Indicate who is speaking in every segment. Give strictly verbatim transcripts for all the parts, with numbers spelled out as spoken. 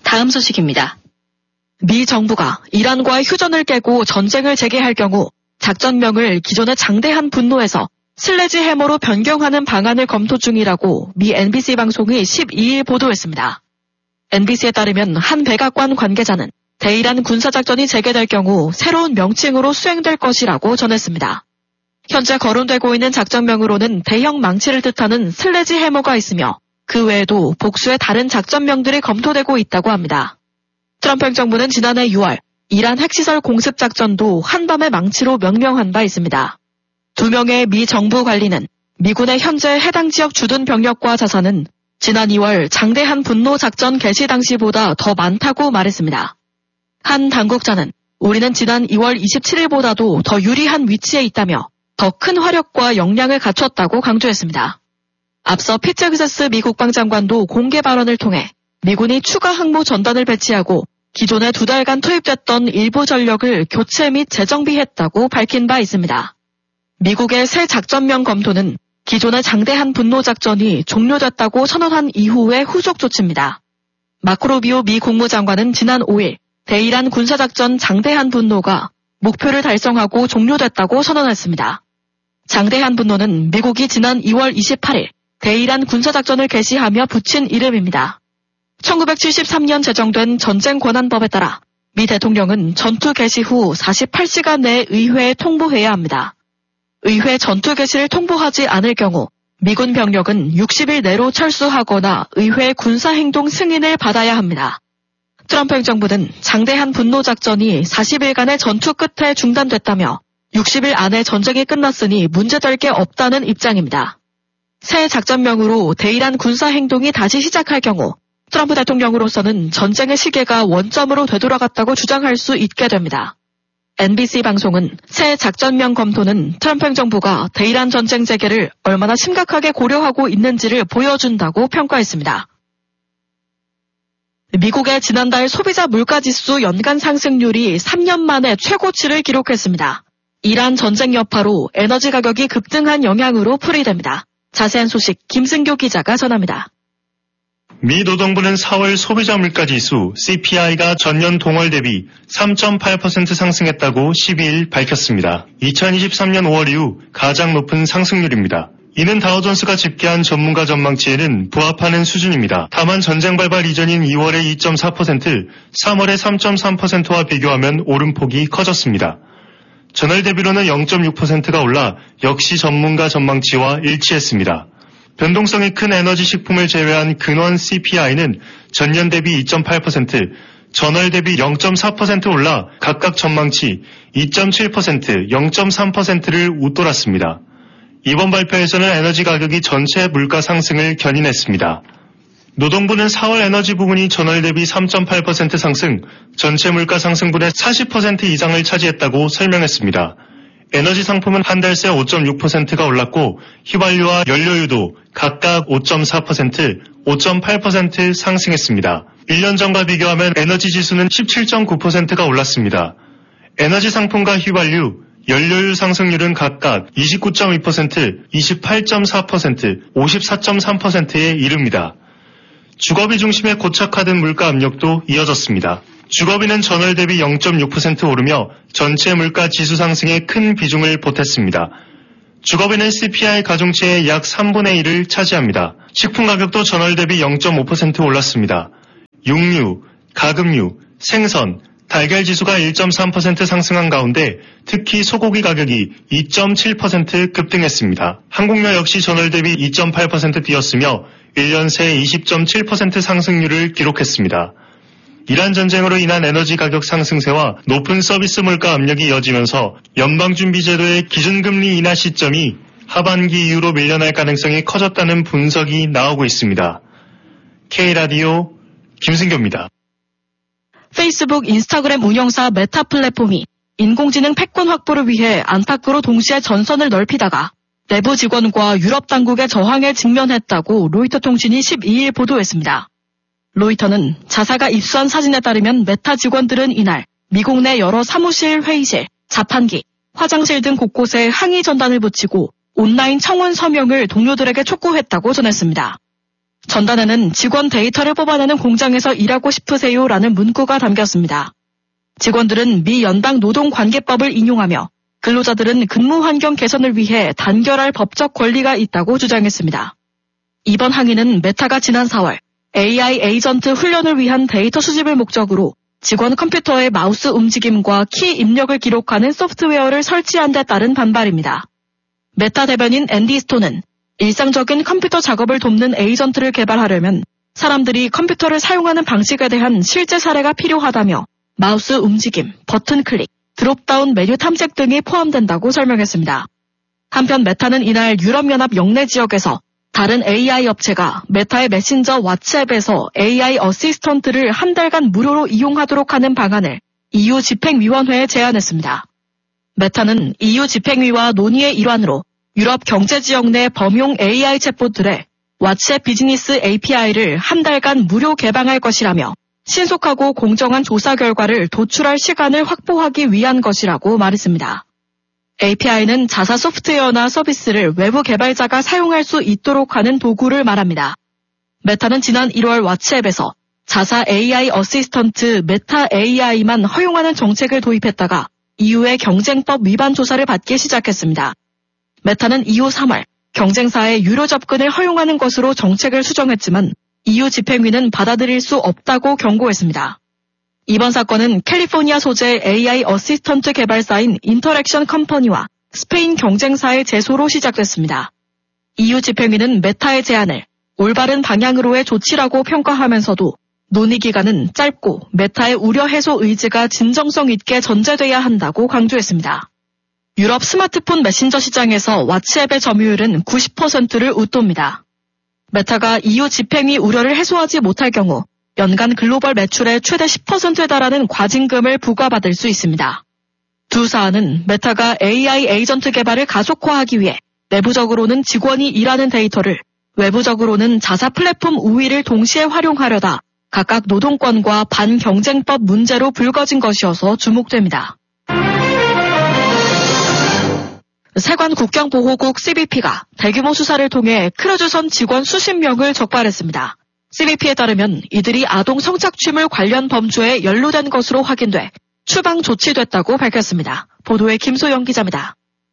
Speaker 1: 다음 소식입니다. 미 정부가 이란과의 휴전을 깨고 전쟁을 재개할 경우 작전명을 기존의 장대한 분노에서 슬래지 해머로 변경하는 방안을 검토 중이라고 미 엔비씨 방송이 십이일 보도했습니다. 엔비씨에 따르면 한 백악관 관계자는 대이란 군사작전이 재개될 경우 새로운 명칭으로 수행될 것이라고 전했습니다. 현재 거론되고 있는 작전명으로는 대형 망치를 뜻하는 슬래지 해머가 있으며 그 외에도 복수의 다른 작전명들이 검토되고 있다고 합니다. 트럼프 행정부는 지난해 유월 이란 핵시설 공습 작전도 한밤의 망치로 명명한 바 있습니다. 두 명의 미 정부 관리는 미군의 현재 해당 지역 주둔 병력과 자산은 지난 이월 장대한 분노 작전 개시 당시보다 더 많다고 말했습니다. 한 당국자는 우리는 지난 이월 이십칠일보다도 더 유리한 위치에 있다며 더 큰 화력과 역량을 갖췄다고 강조했습니다. 앞서 피트 헥세스 미 국방장관도 공개 발언을 통해 미군이 추가 항모 전단을 배치하고 기존에 두 달간 투입됐던 일부 전력을 교체 및 재정비했다고 밝힌 바 있습니다. 미국의 새 작전명 검토는 기존의 장대한 분노 작전이 종료됐다고 선언한 이후의 후속 조치입니다. 마코 루비오 미 국무장관은 지난 오일 대이란 군사작전 장대한 분노가 목표를 달성하고 종료됐다고 선언했습니다. 장대한 분노는 미국이 지난 이월 이십팔일 대이란 군사작전을 개시하며 붙인 이름입니다. 천구백칠십삼년 제정된 전쟁권한법에 따라 미 대통령은 전투 개시 후 사십팔시간 내에 의회에 통보해야 합니다. 의회 전투 개시를 통보하지 않을 경우 미군 병력은 육십일 내로 철수하거나 의회 군사행동 승인을 받아야 합니다. 트럼프 행정부는 장대한 분노 작전이 사십일간의 전투 끝에 중단됐다며 육십일 안에 전쟁이 끝났으니 문제될 게 없다는 입장입니다. 새 작전명으로 대이란 군사행동이 다시 시작할 경우 트럼프 대통령으로서는 전쟁의 시계가 원점으로 되돌아갔다고 주장할 수 있게 됩니다. 엔비씨 방송은 새 작전명 검토는 트럼프 행정부가 대이란 전쟁 재개를 얼마나 심각하게 고려하고 있는지를 보여준다고 평가했습니다. 미국의 지난달 소비자 물가지수 연간 상승률이 삼 년 만에 최고치를 기록했습니다. 이란 전쟁 여파로 에너지 가격이 급등한 영향으로 풀이됩니다. 자세한 소식 김승교 기자가 전합니다.
Speaker 2: 미 노동부는 사월 소비자 물가지수 씨피아이가 전년 동월 대비 삼 점 팔 퍼센트 상승했다고 십이일 밝혔습니다. 이천이십삼년 오월 이후 가장 높은 상승률입니다. 이는 다우존스가 집계한 전문가 전망치에는 부합하는 수준입니다. 다만 전쟁 발발 이전인 이월의 이 점 사 퍼센트, 삼월의 삼 점 삼 퍼센트와 비교하면 오름폭이 커졌습니다. 전월 대비로는 영 점 육 퍼센트가 올라 역시 전문가 전망치와 일치했습니다. 변동성이 큰 에너지 식품을 제외한 근원 씨피아이는 전년 대비 이 점 팔 퍼센트, 전월 대비 영 점 사 퍼센트 올라 각각 전망치 이 점 칠 퍼센트, 영 점 삼 퍼센트를 웃돌았습니다. 이번 발표에서는 에너지 가격이 전체 물가 상승을 견인했습니다. 노동부는 사월 에너지 부분이 전월 대비 삼 점 팔 퍼센트 상승, 전체 물가 상승분의 사십 퍼센트 이상을 차지했다고 설명했습니다. 에너지 상품은 한 달 새 오 점 육 퍼센트가 올랐고 휘발유와 연료유도 각각 오 점 사 퍼센트, 오 점 팔 퍼센트 상승했습니다. 일 년 전과 비교하면 에너지 지수는 십칠 점 구 퍼센트가 올랐습니다. 에너지 상품과 휘발유, 연료유 상승률은 각각 이십구 점 이 퍼센트, 이십팔 점 사 퍼센트, 오십사 점 삼 퍼센트에 이릅니다. 주거비 중심의 고착화된 물가 압력도 이어졌습니다. 주거비는 전월 대비 영 점 육 퍼센트 오르며 전체 물가 지수 상승에 큰 비중을 보탰습니다. 주거비는 씨피아이 가중치의 약 삼분의 일을 차지합니다. 식품 가격도 전월 대비 영 점 오 퍼센트 올랐습니다. 육류, 가금류, 생선, 달걀 지수가 일 점 삼 퍼센트 상승한 가운데 특히 소고기 가격이 이 점 칠 퍼센트 급등했습니다. 항공료 역시 전월 대비 이 점 팔 퍼센트 뛰었으며 일 년 새 이십 점 칠 퍼센트 상승률을 기록했습니다. 이란 전쟁으로 인한 에너지 가격 상승세와 높은 서비스 물가 압력이 이어지면서 연방준비제도의 기준금리 인하 시점이 하반기 이후로 밀려날 가능성이 커졌다는 분석이 나오고 있습니다. K라디오 김승교입니다.
Speaker 1: 페이스북, 인스타그램 운영사 메타 플랫폼이 인공지능 패권 확보를 위해 안팎으로 동시에 전선을 넓히다가 내부 직원과 유럽 당국의 저항에 직면했다고 로이터 통신이 십이일 보도했습니다. 로이터는 자사가 입수한 사진에 따르면 메타 직원들은 이날 미국 내 여러 사무실, 회의실, 자판기, 화장실 등 곳곳에 항의 전단을 붙이고 온라인 청원 서명을 동료들에게 촉구했다고 전했습니다. 전단에는 직원 데이터를 뽑아내는 공장에서 일하고 싶으세요라는 문구가 담겼습니다. 직원들은 미 연방노동관계법을 인용하며 근로자들은 근무 환경 개선을 위해 단결할 법적 권리가 있다고 주장했습니다. 이번 항의는 메타가 지난 사월 에이아이 에이전트 훈련을 위한 데이터 수집을 목적으로 직원 컴퓨터의 마우스 움직임과 키 입력을 기록하는 소프트웨어를 설치한 데 따른 반발입니다. 메타 대변인 앤디 스톤은 일상적인 컴퓨터 작업을 돕는 에이전트를 개발하려면 사람들이 컴퓨터를 사용하는 방식에 대한 실제 사례가 필요하다며 마우스 움직임, 버튼 클릭, 드롭다운 메뉴 탐색 등이 포함된다고 설명했습니다. 한편 메타는 이날 유럽연합 영내 지역에서 다른 에이아이 업체가 메타의 메신저 왓츠앱에서 에이아이 어시스턴트를 한 달간 무료로 이용하도록 하는 방안을 이유 집행위원회에 제안했습니다. 메타는 이유 집행위와 논의의 일환으로 유럽 경제지역 내 범용 에이아이 챗봇들의 왓츠앱 비즈니스 에이피아이를 한 달간 무료 개방할 것이라며 신속하고 공정한 조사 결과를 도출할 시간을 확보하기 위한 것이라고 말했습니다. 에이피아이는 자사 소프트웨어나 서비스를 외부 개발자가 사용할 수 있도록 하는 도구를 말합니다. 메타는 지난 일월 왓츠앱에서 자사 에이아이 어시스턴트 메타 에이아이만 허용하는 정책을 도입했다가 이후에 경쟁법 위반 조사를 받기 시작했습니다. 메타는 이후 삼월 경쟁사의 유료 접근을 허용하는 것으로 정책을 수정했지만 이유 집행위는 받아들일 수 없다고 경고했습니다. 이번 사건은 캘리포니아 소재 에이아이 어시스턴트 개발사인 인터랙션 컴퍼니와 스페인 경쟁사의 제소로 시작됐습니다. 이유 집행위는 메타의 제안을 올바른 방향으로의 조치라고 평가하면서도 논의 기간은 짧고 메타의 우려 해소 의지가 진정성 있게 전제돼야 한다고 강조했습니다. 유럽 스마트폰 메신저 시장에서 왓츠앱의 점유율은 구십 퍼센트를 웃돕니다. 메타가 이유 집행위 우려를 해소하지 못할 경우 연간 글로벌 매출의 최대 십 퍼센트에 달하는 과징금을 부과받을 수 있습니다. 두 사안은 메타가 에이아이 에이전트 개발을 가속화하기 위해 내부적으로는 직원이 일하는 데이터를 외부적으로는 자사 플랫폼 우위를 동시에 활용하려다 각각 노동권과 반경쟁법 문제로 불거진 것이어서 주목됩니다. 세관 국경보호국 씨비피가 대규모 수사를 통해 크루즈선 직원 수십 명을 적발했습니다. 씨비피에 따르면 이들이 아동 성착취물 관련 범죄에 연루된 것으로 확인돼 추방 조치됐다고 밝혔습니다. 보도에 김소영 기자입니다.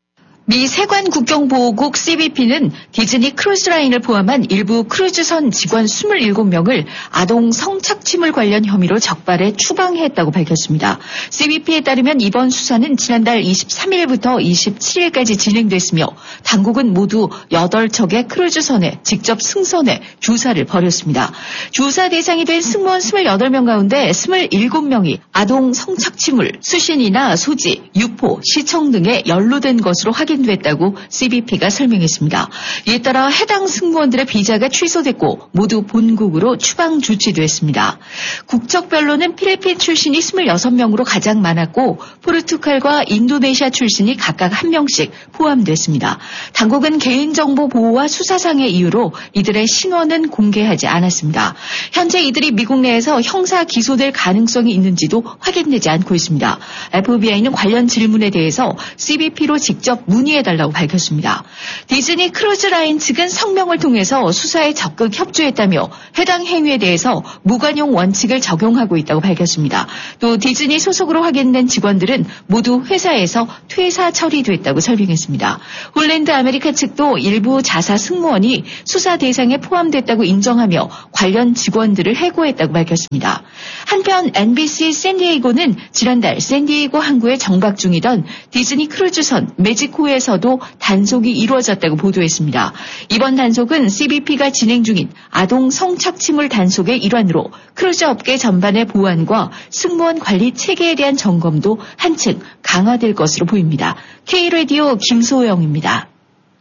Speaker 3: 미 세관 국경보호국 씨비피는 디즈니 크루즈라인을 포함한 일부 크루즈선 직원 이십칠 명을 아동 성착취물 관련 혐의로 적발해 추방했다고 밝혔습니다. 씨비피에 따르면 이번 수사는 지난달 이십삼일부터 이십칠일까지 진행됐으며 당국은 모두 여덟 척의 크루즈선에 직접 승선해 조사를 벌였습니다. 조사 대상이 된 승무원 이십팔 명 가운데 이십칠 명이 아동 성착취물, 수신이나 소지, 유포, 시청 등에 연루된 것으로 확인 됐다고 씨비피가 설명했습니다. 이에 따라 해당 승무원들의 비자가 취소됐고 모두 본국으로 추방 조치됐습니다. 국적별로는 필리핀 출신이 이십육 명으로 가장 많았고 포르투갈과 인도네시아 출신이 각각 한 명씩 포함됐습니다. 당국은 개인정보 보호와 수사상의 이유로 이들의 신원은 공개하지 않았습니다. 현재 이들이 미국 내에서 형사 기소될 가능성이 있는지도 확인되지 않고 있습니다. 에프비아이는 관련 질문에 대해서 씨비피로 직접 문의 해달라고 밝혔습니다. 디즈니 크루즈라인 측은 성명을 통해서 수사에 적극 협조했다며 해당 행위에 대해서 무관용 원칙을 적용하고 있다고 밝혔습니다. 또 디즈니 소속으로 확인된 직원들은 모두 회사에서 퇴사 처리됐다고 설명했습니다. 홀랜드 아메리카 측도 일부 자사 승무원이 수사 대상에 포함됐다고 인정하며 관련 직원들을 해고했다고 밝혔습니다. 한편 엔비씨 샌디에이고는 지난달 샌디에이고 항구에 정박 중이던 디즈니 크루즈선 매직호에 에서도 단속이 이루어졌다고 보도했습니다. 이번 단속은 씨비피가 진행 중인 아동 성착취물 단속의 일환으로 크루즈 업계 전반의 보안과 승무원 관리 체계에 대한 점검도 한층 강화될 것으로 보입니다. K라디오 김소영입니다.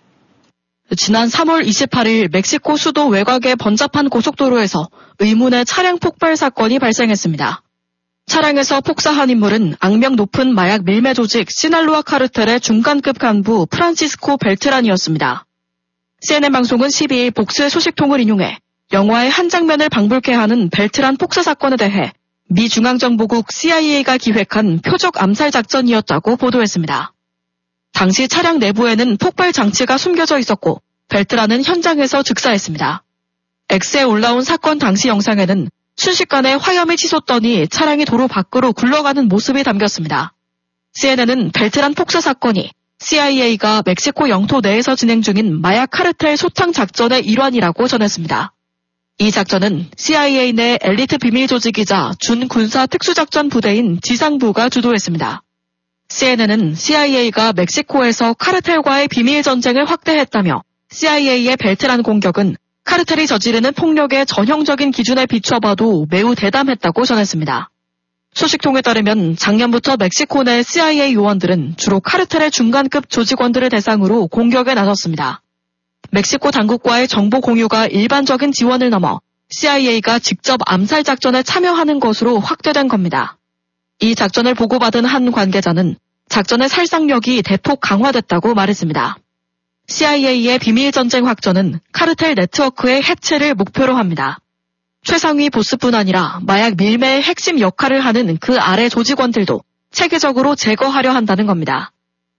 Speaker 1: 지난 삼월 이십팔일 멕시코 수도 외곽의 번잡한 고속도로에서 의문의 차량 폭발 사건이 발생했습니다. 차량에서 폭사한 인물은 악명 높은 마약 밀매 조직 시날로아 카르텔의 중간급 간부 프란시스코 벨트란이었습니다. 씨엔엔 방송은 십이일 복수의 소식통을 인용해 영화의 한 장면을 방불케 하는 벨트란 폭사 사건에 대해 미 중앙정보국 씨아이에이가 기획한 표적 암살 작전이었다고 보도했습니다. 당시 차량 내부에는 폭발 장치가 숨겨져 있었고 벨트란은 현장에서 즉사했습니다. X에 올라온 사건 당시 영상에는 순식간에 화염이 치솟더니 차량이 도로 밖으로 굴러가는 모습이 담겼습니다. 씨엔엔은 벨트란 폭사 사건이 씨아이에이가 멕시코 영토 내에서 진행 중인 마약 카르텔 소탕 작전의 일환이라고 전했습니다. 이 작전은 씨아이에이 내 엘리트 비밀 조직이자 준군사 특수작전 부대인 지상부가 주도했습니다. 씨엔엔은 씨아이에이가 멕시코에서 카르텔과의 비밀 전쟁을 확대했다며 씨아이에이의 벨트란 공격은 카르텔이 저지르는 폭력의 전형적인 기준에 비춰봐도 매우 대담했다고 전했습니다. 소식통에 따르면 작년부터 멕시코 내 씨아이에이 요원들은 주로 카르텔의 중간급 조직원들을 대상으로 공격에 나섰습니다. 멕시코 당국과의 정보 공유가 일반적인 지원을 넘어 씨아이에이가 직접 암살 작전에 참여하는 것으로 확대된 겁니다. 이 작전을 보고받은 한 관계자는 작전의 살상력이 대폭 강화됐다고 말했습니다. 씨아이에이의 비밀전쟁 확전은 카르텔 네트워크의 해체를 목표로 합니다. 최상위 보스뿐 아니라 마약 밀매의 핵심 역할을 하는 그 아래 조직원들도 체계적으로 제거하려 한다는 겁니다.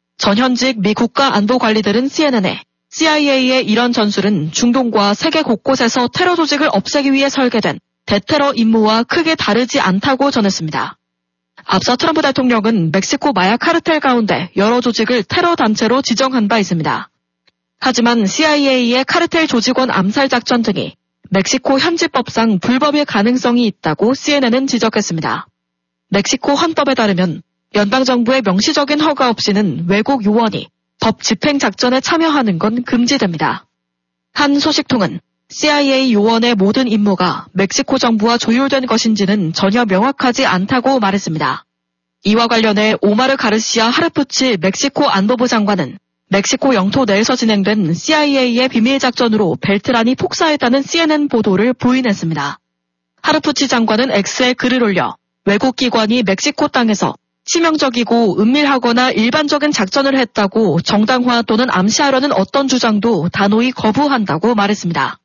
Speaker 1: 전현직 미 국가안보관리들은 씨엔엔에 씨아이에이의 이런 전술은 중동과 세계 곳곳에서 테러 조직을 없애기 위해 설계된 대테러 임무와 크게 다르지 않다고 전했습니다. 앞서 트럼프 대통령은 멕시코 마약 카르텔 가운데 여러 조직을 테러 단체로 지정한 바 있습니다. 하지만 씨아이에이의 카르텔 조직원 암살 작전 등이 멕시코 현지법상 불법일 가능성이 있다고 씨엔엔은 지적했습니다. 멕시코 헌법에 따르면 연방정부의 명시적인 허가 없이는 외국 요원이 법 집행 작전에 참여하는 건 금지됩니다. 한 소식통은 씨아이에이 요원의 모든 임무가 멕시코 정부와 조율된 것인지는 전혀 명확하지 않다고 말했습니다. 이와 관련해 오마르 가르시아 하르푸치 멕시코 안보부 장관은 멕시코 영토 내에서 진행된 씨아이에이의 비밀 작전으로 벨트란이 폭사했다는 씨엔엔 보도를 부인했습니다. 하르푸치 장관은 X에 글을 올려 외국 기관이 멕시코 땅에서 치명적이고 은밀하거나 일반적인 작전을 했다고 정당화 또는 암시하려는 어떤 주장도 단호히 거부한다고 말했습니다.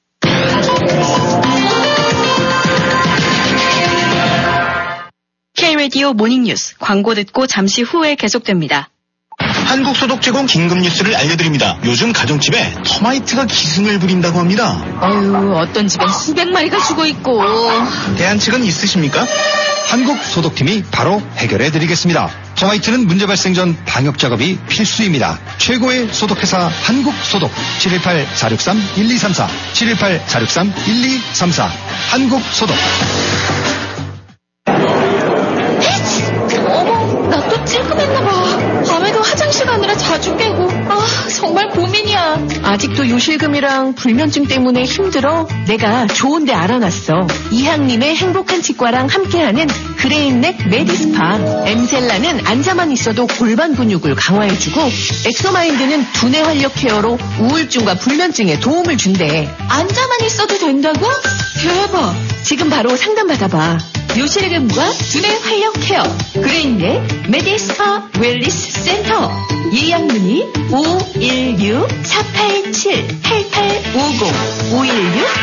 Speaker 4: K-라디오 모닝뉴스 광고 듣고 잠시 후에 계속됩니다.
Speaker 5: 한국소독 제공 긴급뉴스를 알려드립니다. 요즘 가정집에 터마이트가 기승을 부린다고 합니다.
Speaker 3: 어휴, 어떤 집엔 수백 마리가 죽어있고.
Speaker 5: 대안책은 있으십니까?
Speaker 6: 한국소독팀이 바로 해결해드리겠습니다. 터마이트는 문제 발생 전 방역 작업이 필수입니다. 최고의 소독회사 한국소독 칠일팔 사육삼 일이삼사 칠일팔 사육삼 일이삼사 한국소독.
Speaker 3: 어머, 나 또 찔끔했나봐. 밤에도 화장실 가느라 자주 깨고. 아, 정말 고민이야.
Speaker 7: 아직도 요실금이랑 불면증 때문에 힘들어? 내가 좋은 데 알아놨어. 이항림의 행복한 치과랑 함께하는 그레인넥 메디스파. 엠셀라는 앉아만 있어도 골반 근육을 강화해주고, 엑소마인드는 두뇌 활력 케어로 우울증과 불면증에 도움을 준대.
Speaker 3: 앉아만 있어도 된다고? 대박.
Speaker 7: 지금 바로 상담받아봐.
Speaker 3: 요실금과 두뇌 활력 케어 그레인넥 메디스파 웰리스 센터. 예약 문의 오일육 사팔칠 팔팔오공 오일육